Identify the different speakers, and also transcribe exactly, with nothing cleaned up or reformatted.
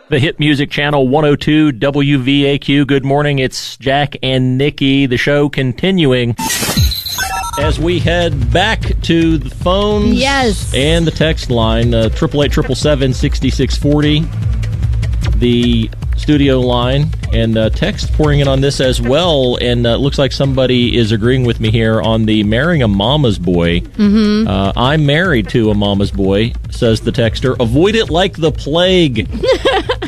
Speaker 1: The Hit Music Channel one oh two W V A Q. Good morning. It's Jack and Nikki. The show continuing as we head back to the phones.
Speaker 2: Yes.
Speaker 1: And the text line, uh, eight eight eight seven seven, six six four zero. The studio line, and uh, text pouring in on this as well. And uh, it looks like somebody is agreeing with me here on the marrying a mama's boy.
Speaker 2: Mm-hmm.
Speaker 1: Uh, I'm married to a mama's boy, says the texter. Avoid it like the plague.